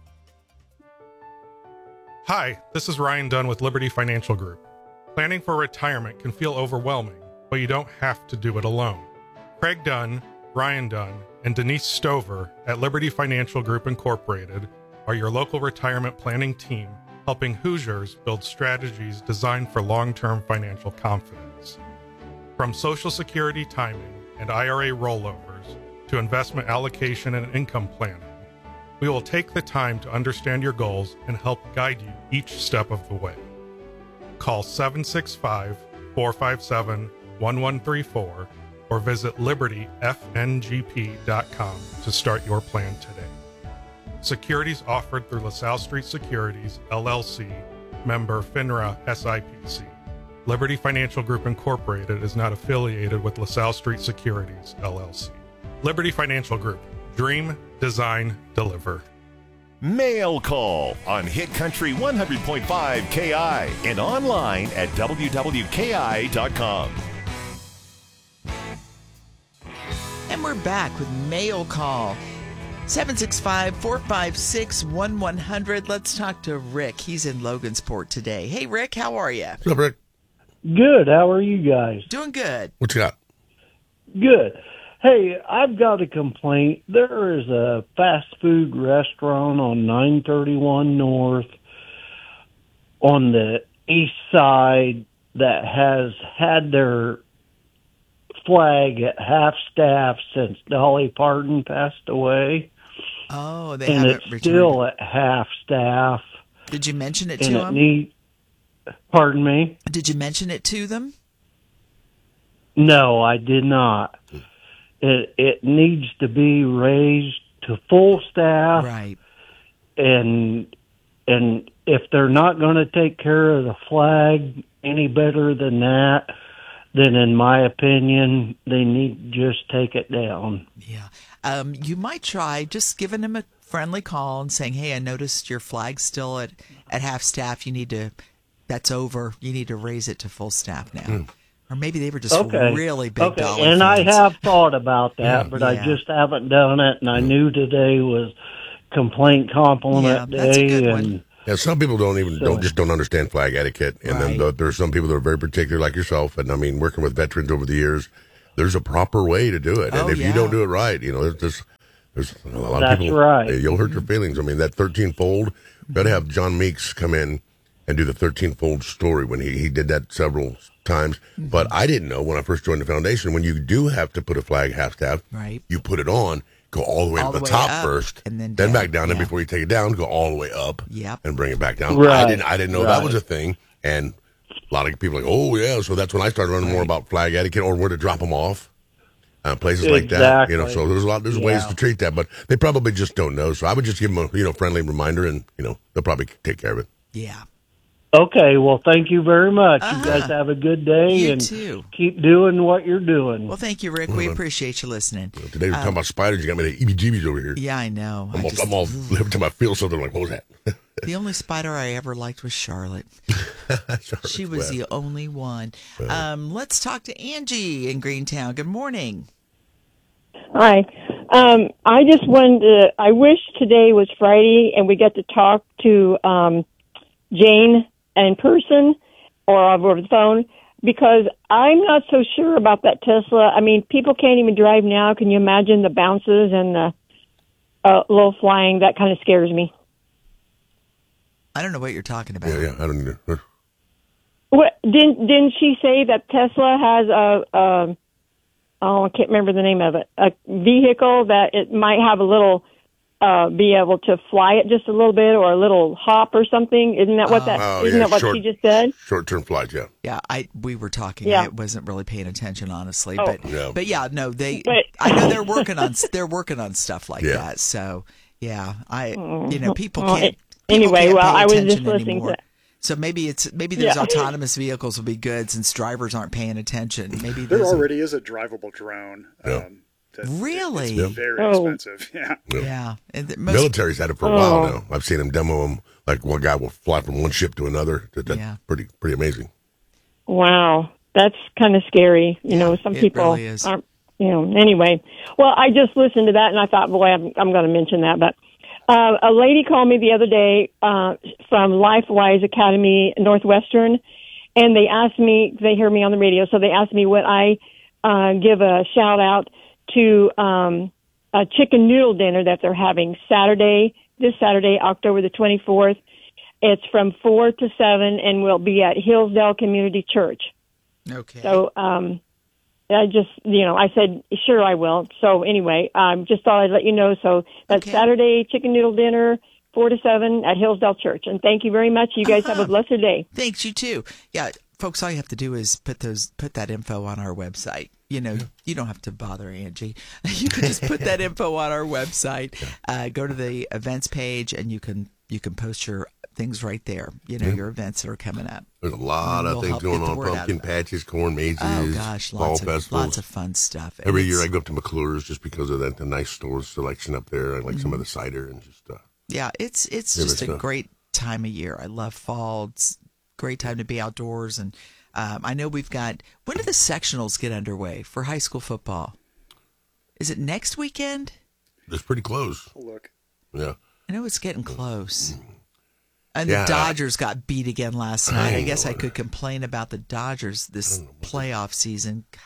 Hi, this is Ryan Dunn with Liberty Financial Group. Planning for retirement can feel overwhelming, but you don't have to do it alone. Craig Dunn, Ryan Dunn, and Denise Stover at Liberty Financial Group Incorporated are your local retirement planning team, helping Hoosiers build strategies designed for long-term financial confidence. From Social Security timing and I R A rollovers to investment allocation and income planning, we will take the time to understand your goals and help guide you each step of the way. Call seven six five, four five seven, one one three four or visit liberty f n g p dot com to start your plan today. Securities offered through LaSalle Street Securities, L L C, member FINRA S I P C. Liberty Financial Group Incorporated is not affiliated with LaSalle Street Securities, L L C. Liberty Financial Group. Dream, design, deliver. Mail Call on Hit Country one hundred point five K I and online at w w k i dot com. And we're back with Mail Call. seven six five, four five six, one one zero zero. Let's talk to Rick. He's in Logansport today. Hey, Rick, how are you? What's up, Rick? Good. How are you guys? Doing good. What you got? Good. Hey, I've got a complaint. There is a fast food restaurant on nine thirty-one North on the east side that has had their flag at half staff since Dolly Parton passed away. Oh, they and haven't it's returned. still at half staff. Did you mention it and to it them? need, pardon me? Did you mention it to them? No, I did not. It it needs to be raised to full staff, Right. and and if they're not going to take care of the flag any better than that, then in my opinion, they need to just take it down. Yeah. Um, you might try just giving them a friendly call and saying, hey, I noticed your flag's still at, at half staff. You need to, that's over. You need to raise it to full staff now. Mm. Or maybe they were just Okay. really big okay. Dolly And I fans. have thought about that, Yeah. but Yeah. I just haven't done it. And I knew today was complaint compliment Yeah, that's a day, good and one. Yeah, some people don't even So- don't just don't understand flag etiquette, and Right. then the, there's some people that are very particular, like yourself. And I mean, working with veterans over the years, there's a proper way to do it, and Oh, if you yeah. don't do it right, you know, there's there's, there's a lot That's of people. right. You'll hurt your feelings. I mean, that thirteen fold. We got to have John Meeks come in and do the thirteen fold story when he he did that several times. Mm-hmm. But I didn't know when I first joined the foundation, when you do have to put a flag half staff, Right. you put it on. Go all the way All to the the, way top up, first, and then then down, back down. And yeah. before you take it down, go all the way up, Yep. and bring it back down. I Right. didn't, I didn't know that Right. was a thing. And a lot of people are like, oh yeah. So that's when I started learning more Right. about flag etiquette or where to drop them off, uh, places like that. You know, Exactly. so there's a lot, there's ways Yeah. to treat that, but they probably just don't know. So I would just give them a you know friendly reminder, and you know they'll probably take care of it. Yeah. Okay, well, thank you very much. Uh-huh. You guys have a good day, You and too. keep doing what you're doing. Well, thank you, Rick. We appreciate you listening. Today we're talking about spiders. You got me the E B G Bs over here. Um, Yeah, I know. I I'm, all, just- I'm all every time I feel something I'm like, what was that? the only spider I ever liked was Charlotte. She was the only one. Um, let's talk to Angie in Greentown. Good morning. Hi. Um, I just wanted to, I wish today was Friday and we get to talk to um, Jane in person or over the phone, because I'm not so sure about that Tesla. I mean, people can't even drive now. Can you imagine the bounces and the uh, low flying? That kind of scares me. I don't know what you're talking about. Yeah, yeah. I don't know. What, didn't didn't she say that Tesla has a, a oh I can't remember the name of it, a vehicle that it might have a little uh, be able to fly it just a little bit or a little hop or something? Isn't that what that Oh, isn't yeah, that what short- she just said? Short-term flights, yeah. Yeah, I we were talking. Yeah. I wasn't really paying attention, honestly. Oh. But Yeah. but yeah, no, they. But- I know they're working on they're working on stuff like Yeah. that. So yeah, I you know people Well, can't. it- people anyway, can't well, pay I was attention just listening anymore. to- So maybe it's maybe those Yeah. autonomous vehicles will be good since drivers aren't paying attention. Maybe There those are- already is a drivable drone. Yeah. Um, that- Really? It's Yeah. very Oh. expensive. Yeah. yeah. And the most, Military's had it for a Oh. while now. I've seen them demo them. Like one guy will fly from one ship to another. That, that's Yeah. pretty pretty amazing. Wow, that's kind of scary. You know, some it people really is. aren't. You know, anyway. Well, I just listened to that and I thought, boy, I'm, I'm going to mention that. But uh, a lady called me the other day uh, from LifeWise Academy Northwestern, and they asked me. They hear me on the radio, so they asked me would I uh, give a shout out to um, a chicken noodle dinner that they're having Saturday, this Saturday, October the twenty-fourth. It's from four to seven and will be at Hillsdale Community Church. okay. So um, I just, you know, I said, sure, I will. So anyway, um, just thought I'd let you know. So that's Okay. Saturday chicken noodle dinner, four to seven at Hillsdale Church. And thank you very much. You guys have a blessed day. Thanks, you too. Yeah, folks, all you have to do is put those put that info on our website. You know, you don't have to bother Angie. You can just put that info on our website. Uh, go to the events page, and you can you can post your things right there. You know, your events that are coming up. There's a lot We'll of things help going get the on. word out Pumpkin about it. patches, corn mazes, Oh gosh, fall lots of festivals. lots of fun stuff. And Every it's- year I go up to McClure's just because of that the nice store selection up there. I like some of the cider and just uh, Yeah, it's it's Yeah, just that's a a- great time of year. I love fall. It's a great time to be outdoors, and um, I know we've got. When do the sectionals get underway for high school football? Is it next weekend? it's pretty close. Look. Yeah. I know it's getting close. And Yeah, the Dodgers got beat again last night. I I guess know. I could complain about the Dodgers this playoff season. God,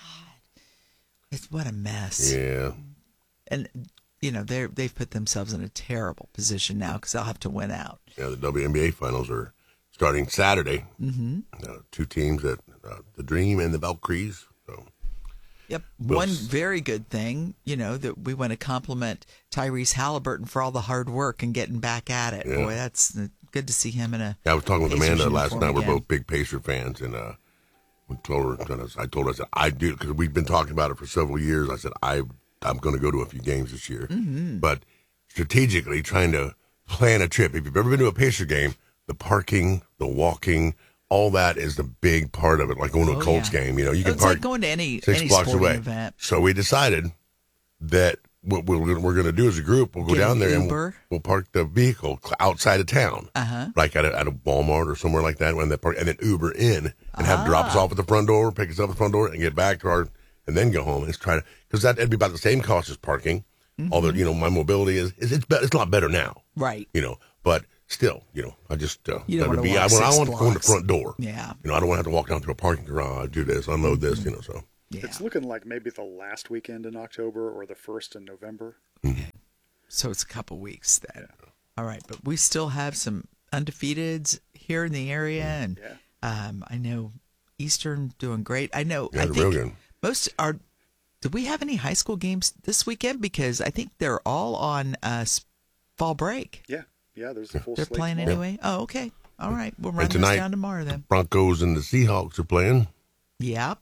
it's what a mess. Yeah. And you know they they've put themselves in a terrible position now because they'll have to win out. Yeah, the W N B A finals are starting Saturday. Mm-hmm. Uh, two teams, that uh, the Dream and the Valkyries. So. Yep. Those- One very good thing, you know, that we want to compliment Tyrese Halliburton for all the hard work and getting back at it. Yeah. Boy, that's uh, good to see him in a. Yeah, I was talking with Pacers Amanda last uniform night. We're again. both big Pacer fans, and uh, we told her, I told her, I said, I do, because we've been talking about it for several years. I said, I, I'm going to go to a few games this year. Mm-hmm. But strategically, trying to plan a trip. If you've ever been to a Pacer game, the parking, the walking, all that is the big part of it, like going to a Oh, Colts yeah. game. You know, you Oh, can it's park like going to any six any blocks sporting away. event. So we decided that what we're, we're going to do as a group, we'll go Get down an there and Uber. we'll, we'll park the vehicle cl- outside of town, Uh-huh. like at a, at a Walmart or somewhere like that, when they park, and then Uber in and have Ah. drop us off at the front door, pick us up at the front door, and get back to our, and then go home and try to, because that would be about the same cost as parking. Mm-hmm. Although you know my mobility is, is it's be, it's a lot better now, Right. you know, but still, you know, I just uh, You don't that'd wanna be, walk I, want- I six want to go in the blocks. front door. Yeah. You know, I don't want to have to walk down to a parking garage, do this, unload this, you know. So Yeah. It's looking like maybe the last weekend in October or the first in November. So it's a couple weeks then. All right, but we still have some undefeateds here in the area, and Yeah. um, I know Eastern doing great. I know. Yeah, I they're think real good. most are. Did we have any high school games this weekend? Because I think they're all on uh, s- fall break. Yeah. Yeah, there's a full They're slate playing tomorrow. anyway. Oh, okay. All right, we'll run And those tonight- down tomorrow then. Broncos and the Seahawks are playing, Yep.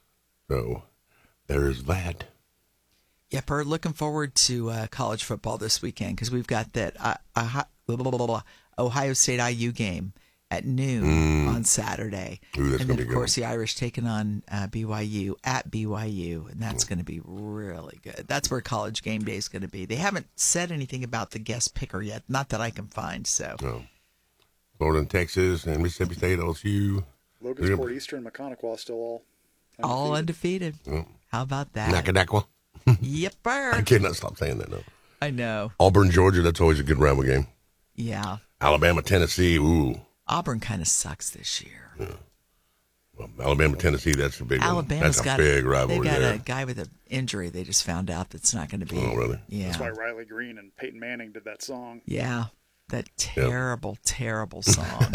so there's that. Yep, we're looking forward to uh, college football this weekend because we've got that uh, uh, blah, blah, blah, blah, Ohio State I U game at noon on Saturday. Mm. Ooh, that's and gonna then, be of good. course, the Irish taking on uh, B Y U at B Y U, and that's going to be really good. That's where college game day is going to be. They haven't said anything about the guest picker yet, not that I can find. So, So Florida and Texas and Mississippi State, L S U. Logansport, Eastern, McConaughey still all undefeated. all undefeated. How about that? Nakadakwa. Yep, I cannot stop saying that, no. I know. Auburn, Georgia, that's always a good rival game. Yeah. Alabama, Tennessee, ooh. Auburn kind of sucks this year. Well, Alabama, Tennessee, that's a big one. Alabama's That's a got big They rivalry got there. a guy with an injury. They just found out that's not going to be. Oh, really? Yeah. That's why Riley Green and Peyton Manning did that song. Yeah. That terrible, terrible song.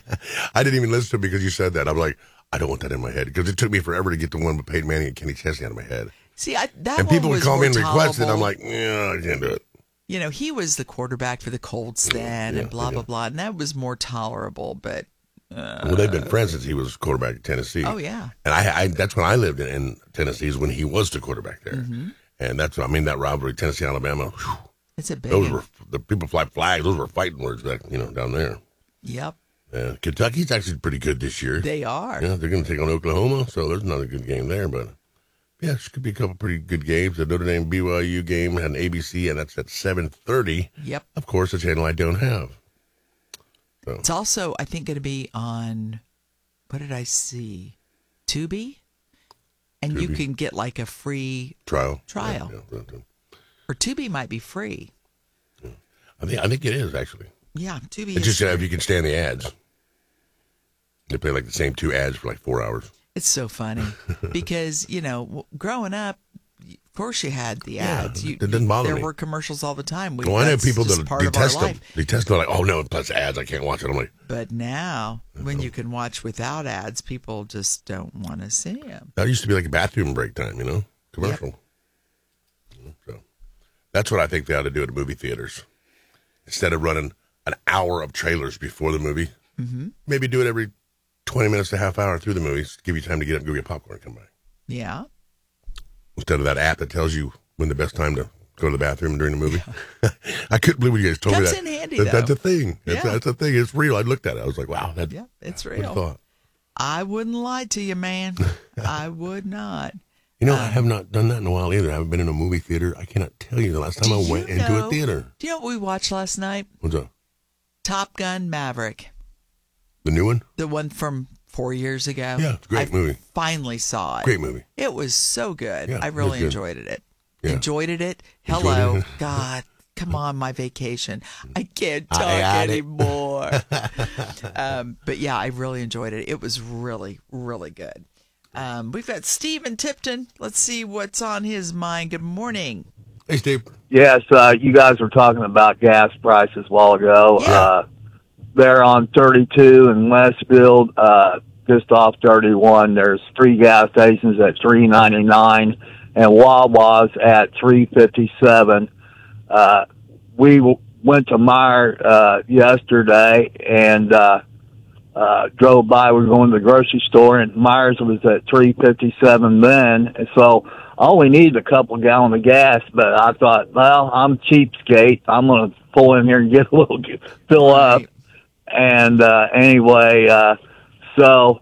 I didn't even listen to it because you said that. I was like, I don't want that in my head because it took me forever to get the one with Peyton Manning and Kenny Chesney out of my head. See, I, that And one people would was call me more and request it. I'm tolerable. like, yeah, I can't do it. You know, he was the quarterback for the Colts then, yeah, and blah yeah. blah blah, and that was more tolerable. But Well, they've been friends since he was quarterback at Tennessee. oh yeah, And I, I that's when I lived in, in Tennessee is when he was the quarterback there. Mm-hmm. And that's what I mean, that rivalry, Tennessee, Alabama, whew, it's a big. those one. were, the people fly flags, those were fighting words back, you know, down there. Yep, Uh, Kentucky's actually pretty good this year. they are. Yeah, they're going to take on Oklahoma, so there's another good game there. But yeah, it could be a couple pretty good games. The Notre Dame B Y U game had an A B C, and that's at seven thirty. Yep. Of course, a channel I don't have. So It's also, I think, going to be on. What did I see? Tubi, and you Tubi. can get like a free trial, Trial. Yeah, yeah, yeah. or Tubi might be free. I think I think it is actually. Yeah, Tubi. It's is just uh, if you can stand the ads. They play like the same two ads for like four hours. It's so funny because, you know, w- growing up, of course you had the Yeah, ads. You, it doesn't bother there me. were commercials all the time. We, Well, I know that's people just that part of detest our them. life. Detest them. Like, oh no, plus ads, I can't watch it. I'm like, But now, when you can watch without ads, people just don't want to see them. that used to be like a bathroom break time, you know, commercial. So that's what I think they ought to do at movie theaters. Instead of running an hour of trailers before the movie, Mm-hmm. maybe do it every twenty minutes to half hour through the movies. Give you time to get up and go get popcorn and come back. Yeah. Instead of that app that tells you when the best time to go to the bathroom during the movie. I couldn't believe you guys told Comes me that. in handy, That- That's though. a thing. That's, Yeah. that's a thing. It's real. I looked at it. I was like, wow. That, Yeah, it's who'd have real. thought? I wouldn't lie to you, man. I would not. You know, Um, I have not done that in a while either. I haven't been in a movie theater. I cannot tell you the last time Do I you went into know- a theater. Do you know what we watched last night? What's up? Top Gun Maverick, The new one? the one from four years ago. Yeah, it's a great I movie. Finally saw it. Great movie. It was so good. Yeah, I it was really good. enjoyed it. Yeah. Enjoyed it. Hello. Enjoyed it. God, come on, my vacation. I can't talk I got it. anymore. um, but yeah, I really enjoyed it. It was really, really good. Um, we've got Steve in Tipton. Let's see what's on his mind. Good morning. Hey, Steve. Yes, uh, you guys were talking about gas prices a while ago. Yeah. Uh, there on thirty-two in Westfield, uh, just off thirty-one, there's three gas stations at three ninety-nine and Wawa's at three fifty-seven. Uh, we w- went to Meyer uh, yesterday and uh, uh, drove by. We were going to the grocery store, and Myers was at three fifty-seven then. And so I only needed a couple of gallons of gas, but I thought, well, I'm cheapskate. I'm going to pull in here and get a little, fill up. And uh, anyway, uh, so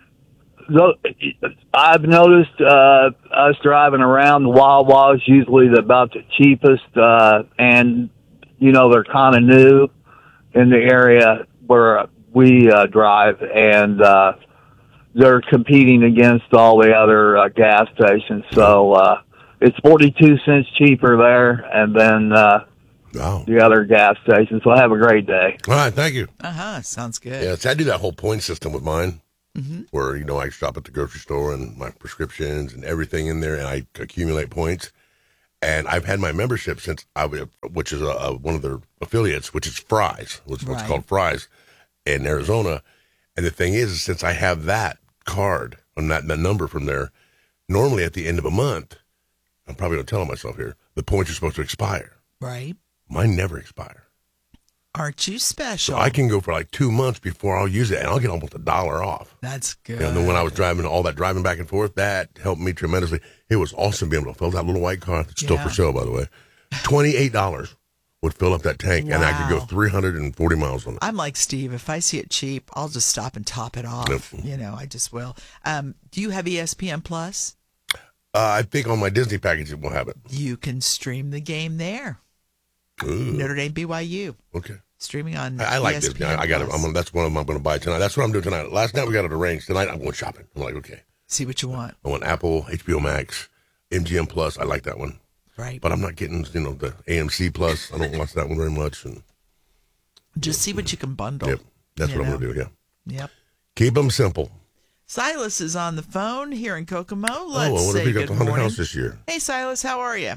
so I've noticed uh, us driving around, the Wawa's usually the, about the cheapest, uh, and, you know, they're kind of new in the area where we uh, drive, and uh, they're competing against all the other uh, gas stations. So uh, it's forty-two cents cheaper there, and then uh, Wow. the other gas stations. So have a great day. All right, thank you. Uh-huh. Sounds good. Yeah, see, I do that whole point system with mine, Mm-hmm. where, you know, I shop at the grocery store and my prescriptions and everything in there, and I accumulate points. And I've had my membership since I, which is a, a, one of their affiliates, which is Fry's, which is what's Right. called Fry's in Arizona. And the thing is, is since I have that card on that, that number from there, normally at the end of a month, I'm probably going to tell myself here, the points are supposed to expire. Right. Mine never expire. Aren't you special? So I can go for like two months before I'll use it, and I'll get almost a dollar off. That's good. You know, and then when I was driving, all that driving back and forth, that helped me tremendously. It was awesome being able to fill that little white car. It's still Yeah. for sale, by the way. twenty-eight dollars would fill up that tank, and I could go Wow. three hundred forty miles on it. I'm like Steve. If I see it cheap, I'll just stop and top it off. Yep. You know, I just will. Um, do you have E S P N Plus? Uh, I think on my Disney package it will have it. You can stream the game there. Ooh, Notre Dame B Y U okay. streaming on. I, I like E S P N Disney. I, I got it. Plus. I'm gonna, that's one of them I'm going to buy tonight. That's what I'm doing tonight. Last night we got it arranged. Tonight I'm going shopping. I'm like, okay. See what you want. I want Apple, H B O Max, M G M Plus. I like that one. Right. But I'm not getting, you know, the A M C Plus. I don't watch that one very much. And Just see what you can bundle. yep, that's you what know? I'm going to do. Yeah. Yep. Keep them simple. Silas is on the phone here in Kokomo. Let's oh, I wonder say if we got good the haunted morning. house this year. Hey, Silas, how are you?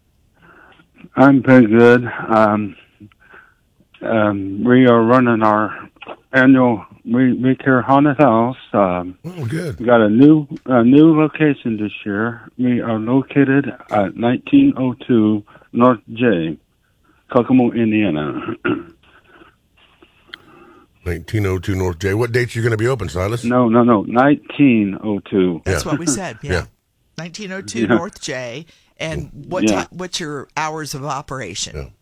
I'm pretty good. Um, um, we are running our annual We We Care Haunted House. Um, Oh, good. we got a new a new location this year. We are located at nineteen oh two North J, Kokomo, Indiana. nineteen oh two North J. What dates are you going to be open, Silas? no, no, no, nineteen oh two. That's Yeah. what we said. Yeah. Yeah. nineteen oh two Yeah. North J. And what Yeah. ti- what's your hours of operation? Yeah.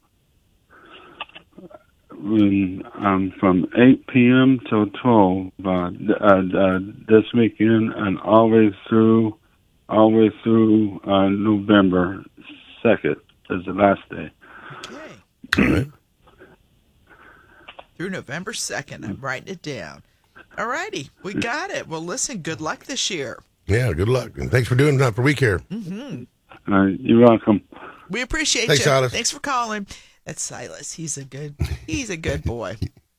Um, um, from eight p.m. till twelve uh, th- uh, uh, this weekend, and always through, always through uh, November second is the last day. Okay. All right. Through November second. I'm writing it down. All righty. We got it. Well, listen, good luck this year. Yeah, good luck. And thanks for doing that for We Care. Uh, you're welcome. We appreciate Thanks, you. Silas. Thanks for calling. That's Silas. He's a good he's a good boy.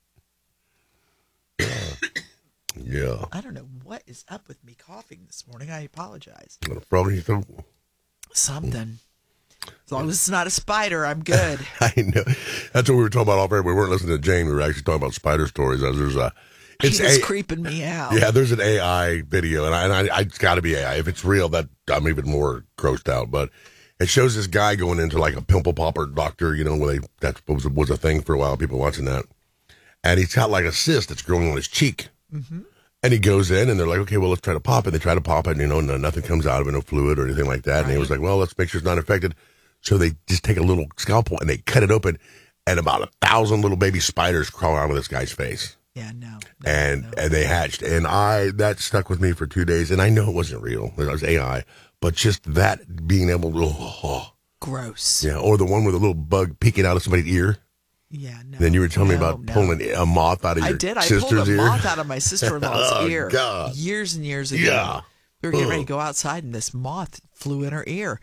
Yeah. I don't know what is up with me coughing this morning. I apologize. Got a frog in your throat? Something. As long as it's not a spider, I'm good. I know. That's what we were talking about off air. We weren't listening to Jane. We were actually talking about spider stories. As there's a, it's He's a, creeping me out. yeah, there's an A I video, and I, and I, I it's got to be A I. If it's real, that I'm even more grossed out. But it shows this guy going into like a pimple popper doctor. You know, where they that was was a thing for a while. People watching that, and he's got like a cyst that's growing on his cheek. Mm-hmm. And he goes in, and they're like, okay, well, let's try to pop it. They try to pop it, and, you know, no, nothing comes out of it, no fluid or anything like that. Right. And he was like, well, let's make sure it's not infected. So they just take a little scalpel, and they cut it open, and about a thousand little baby spiders crawl out of this guy's face. Yeah, no. no And no. and they hatched. And I that stuck with me for two days. And I know it wasn't real. It was A I. But just that being able to, oh, Gross. yeah. Or the one with a little bug peeking out of somebody's ear. Yeah, no. Then you were telling me no, about no. pulling a moth out of I your did. I sister's pulled a ear. moth out of my sister-in-law's Oh, ear God. years and years ago. Yeah. We were getting Ugh. ready to go outside, and this moth flew in her ear.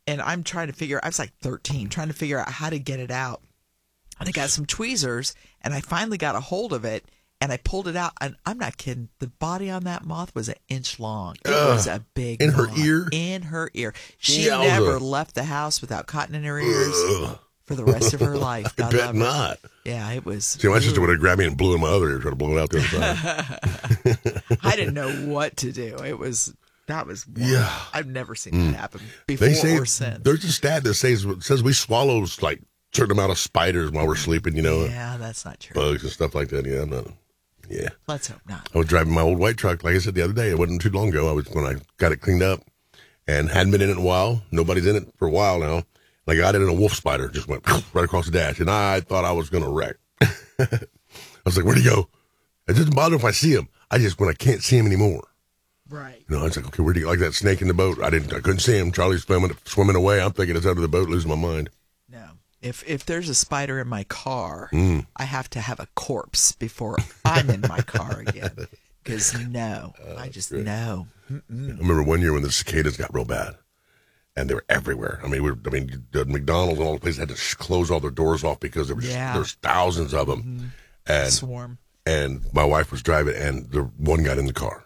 and I'm trying to figure. I was like thirteen, trying to figure out how to get it out. And I got some tweezers, and I finally got a hold of it, and I pulled it out. And I'm not kidding. The body on that moth was an inch long. It uh, was a big in moth. her ear. In her ear. She Yowza. never left the house without cotton in her ears Ugh. for the rest of her life. I God bet love her. not. Yeah, it was. See, my ooh. sister would have grabbed me and blew in my other ear, trying to blow it out the other side. I didn't know what to do. It was that was wild. Yeah. I've never seen that happen before They say or since. there's a stat that says says we swallow like certain amount of spiders while we're sleeping. You know, Yeah, that's not true. bugs and stuff like that. Yeah, I'm not. Yeah. Let's hope not. I was driving my old white truck, like I said the other day. It wasn't too long ago. I was when I got it cleaned up, and hadn't been in it in a while. Nobody's in it for a while now. And I got it, and a wolf spider just went right across the dash, and I thought I was going to wreck. I was like, "Where'd he go?" It doesn't bother if I see him. I just when I can't see him anymore. Right. You know, I was like, "Okay, where'd he go?" Like that snake in the boat. I didn't. I couldn't see him. Charlie's swimming swimming away. I'm thinking it's under the boat, losing my mind. No. If if there's a spider in my car, Mm. I have to have a corpse before I'm in my car again. Because no, I just no. Mm-mm. I remember one year when the cicadas got real bad, and they were everywhere. I mean, we were, I mean, the McDonald's and all the places had to sh- close all their doors off because there was Yeah. there's thousands of them, Mm-hmm. and Swarm. and my wife was driving, and the one got in the car.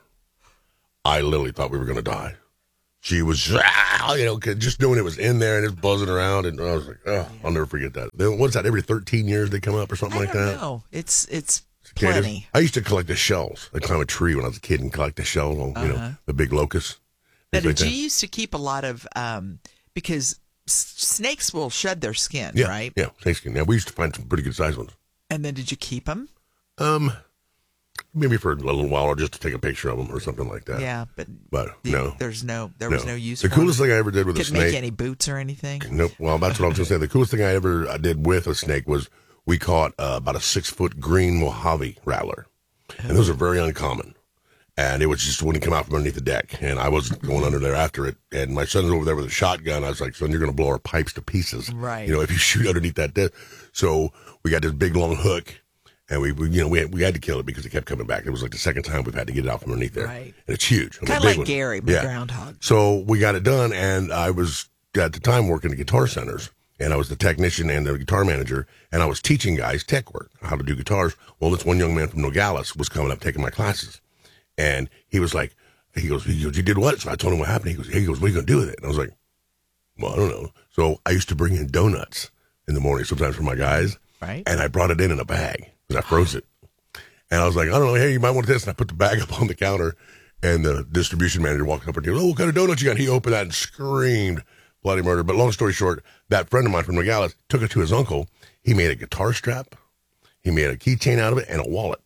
I literally thought we were going to die. She was, ah, you know, just knowing it was in there and it's buzzing around, and I was like, oh, I'll never forget that. Then what's that? Every thirteen years they come up or something I like don't that. know. It's it's Cicadas. plenty. I used to collect the shells. I'd climb a tree when I was a kid and collect the shells, on, you know, Uh-huh. the big locusts. Now, things like did you that. used to keep a lot of um because s- snakes will shed their skin, Yeah, right? yeah, snakeskin. Yeah, we used to find some pretty good sized ones. And then did you keep them? Um, maybe for a little while or just to take a picture of them or something like that. Yeah, but But the- no, there's no there was no use. The for coolest them. thing I ever did with a Couldn't snake. make any boots or anything. Nope. Well, that's what I was going to say. The coolest thing I ever I did with a snake was we caught uh, about a six foot green Mojave rattler, and those are very uncommon. And it was just when he came out from underneath the deck, and I was going under there after it. And my son's over there with a shotgun. I was like, "Son, you're going to blow our pipes to pieces, Right. You know, if you shoot underneath that deck." So we got this big long hook, and we, we you know, we had, we had to kill it because it kept coming back. It was like the second time we've had to get it out from underneath there, Right. and it's huge, I mean, Kind a of big like one. Gary, my Yeah. groundhog. So we got it done, and I was at the time working at Guitar Centers, and I was the technician and the guitar manager, and I was teaching guys tech work, how to do guitars. Well, this one young man from Nogales was coming up taking my classes, and he was like, he goes, he goes, "You did what?" So I told him what happened. He goes, he goes, "What are you going to do with it?" And I was like, "Well, I don't know." So I used to bring in donuts in the morning sometimes for my guys, Right. and I brought it in in a bag because I froze it. And I was like, "I don't know, hey, you might want this." And I put the bag up on the counter, and the distribution manager walked up and he goes, "Oh, what kind of donuts you got?" And he opened that and screamed bloody murder. But long story short, that friend of mine from Nogales took it to his uncle. He made a guitar strap, he made a keychain out of it, and a wallet.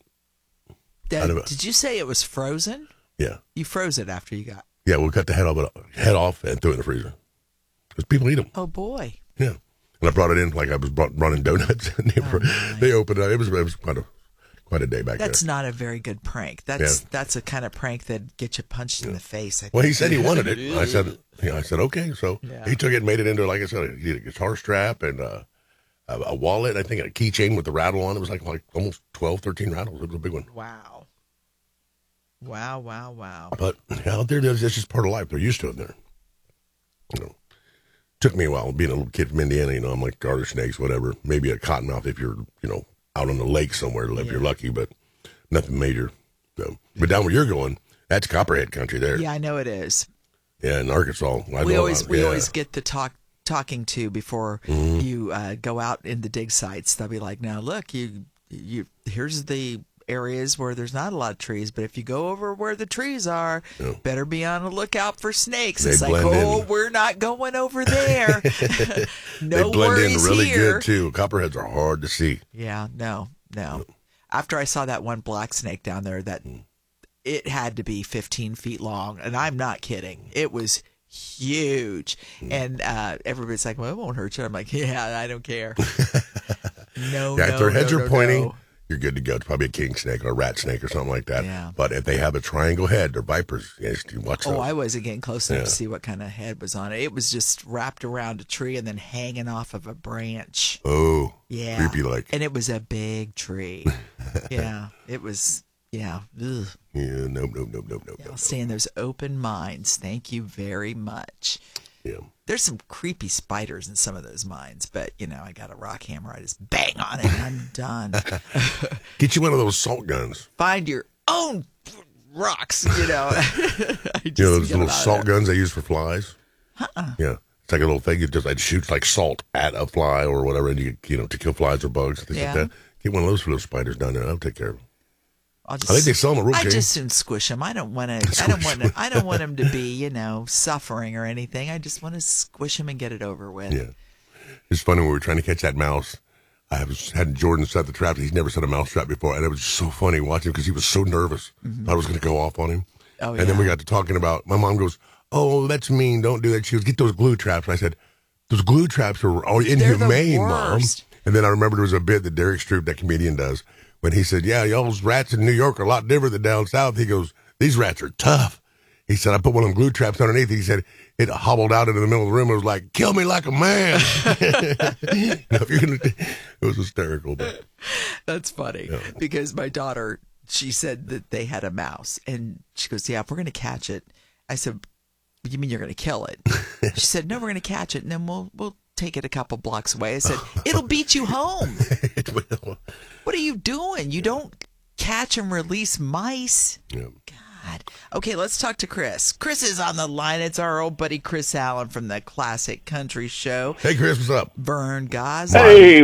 Did, out of it. did you say it was frozen? Yeah, You froze it after you got. yeah. We'll cut the head off, head off, and throw it in the freezer because people eat them. Oh boy. Yeah, and I brought it in like I was brought, brought in donuts, and they, were, they opened it. It was it was quite a quite a day back That's there. not a very good prank. That's Yeah. that's a kind of prank that gets you punched in the face. I Well, he think. said he wanted it. I said, yeah, I said okay. So Yeah. he took it and made it into, like I said, he had a guitar strap and uh, a, a wallet. I think a keychain with the rattle on. It was like like almost twelve, thirteen rattles. It was a big one. Wow. Wow, wow, wow. But out there, it's just part of life. They're used to it there. You know, took me a while being a little kid from Indiana. You know, I'm like garter snakes, whatever. Maybe a cottonmouth if you're, you know, out on the lake somewhere if Yeah. you're lucky, but nothing major. So, but down where you're going, that's copperhead country there. Yeah, I know it is. Yeah, in Arkansas. I we know always about- we yeah. always get the talk talking to before Mhm. you uh, go out in the dig sites. They'll be like, "Now look, you you here's the areas where there's not a lot of trees, but if you go over where the trees are, Yeah. better be on the lookout for snakes." They It's like, blend "Oh, in. we're not going over there." No they blend worries in really here. good too. Copperheads are hard to see. Yeah, no, no. After I saw that one black snake down there, that it had to be fifteen feet long, and I'm not kidding. It was huge, and uh, everybody's like, "Well, it won't hurt you." I'm like, "Yeah, I don't care." No, Yeah, no, if their heads no, are no, pointing, no. you're good to go. It's probably a king snake or a rat snake or something like that. Yeah. But if they have a triangle head, they're vipers. Yes, you watch those. Oh, I wasn't getting close enough Yeah. to see what kind of head was on it. It was just wrapped around a tree and then hanging off of a branch. Oh, Yeah, creepy like. and it was a big tree. Yeah, it was. Yeah. Ugh. Yeah, nope, nope, nope, nope, nope. Yeah, nope. I'll stay in those open minds. Thank you very much. Yeah. There's some creepy spiders in some of those mines, but, you know, I got a rock hammer. I just bang on it and I'm done. Get you one of those salt guns. Find your own rocks, you know. I just You know those get little out of salt there. guns they use for flies? Uh-uh. Yeah. It's like a little thing. It just it shoots like salt at a fly or whatever, and you, you know, to kill flies or bugs, things Yeah. like that. Get one of those for those spiders down there. I'll take care of them. I'll just, I think they sell them at Root I King. just soon squish them. I don't want to. I don't want. To, I don't want them to be, you know, suffering or anything. I just want to squish them and get it over with. Yeah, it's funny when we were trying to catch that mouse. I was had Jordan set the trap. He's never set a mouse trap before, and it was so funny watching because he was so nervous. Mm-hmm. I was going to go off on him. Oh, and then we yeah. got to talking about. My mom goes, "Oh, that's mean. Don't do that." She goes, "Get those glue traps." And I said, "Those glue traps are all inhumane, Mom." And then I remember there was a bit that Derek Stroop, that comedian, does. When he said, yeah, y'all's rats in New York are a lot different than down south. He goes, these rats are tough. He said, I put one of them glue traps underneath. He said, it hobbled out into the middle of the room. It was like, kill me like a man. You know, if you're gonna, it was hysterical. But That's funny Yeah. because my daughter, she said that they had a mouse and she goes, yeah, if we're going to catch it. I said, you mean you're going to kill it? She said, no, we're going to catch it and then we'll, we'll take it a couple blocks away. I said, it'll beat you home. it will. What are you doing? You don't catch and release mice. Yeah. God. Okay, let's talk to Chris. Chris is on the line. It's our old buddy Chris Allen from the Classic Country Show. Hey, Chris, what's up? Vern Gaza. Hey,